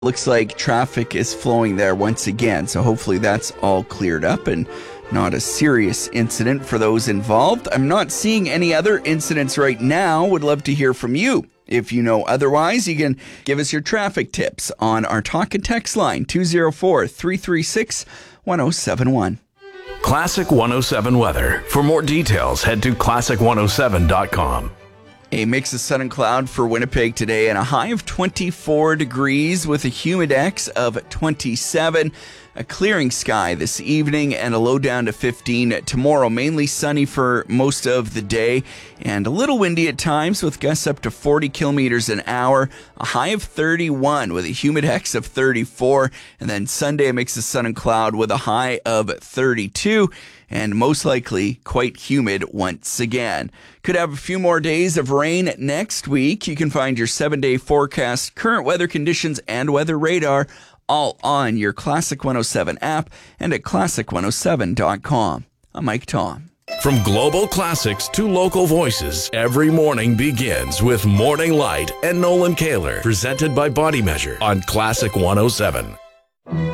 Looks like traffic is flowing there once again, so hopefully that's all cleared up and not a serious incident for those involved. I'm not seeing any other incidents right now. Would love to hear from you. If you know otherwise, you can give us your traffic tips on our talk and text line, 204-336-1071. Classic 107 weather. For more details, head to classic107.com. A mix of sun and cloud for Winnipeg today and a high of 24 degrees with a humidex of 27. A clearing sky this evening and a low down to 15 tomorrow. Mainly sunny for most of the day and a little windy at times with gusts up to 40 kilometers an hour. A high of 31 with a humidex of 34. And then Sunday, a mix of sun and cloud with a high of 32. And most likely quite humid once again. Could have a few more days of rain next week. You can find your 7-day forecast, current weather conditions, and weather radar all on your Classic 107 app and at classic107.com. I'm Mike Tom. From global classics to local voices, every morning begins with Morning Light and Nolan Kaler, presented by Body Measure on Classic 107.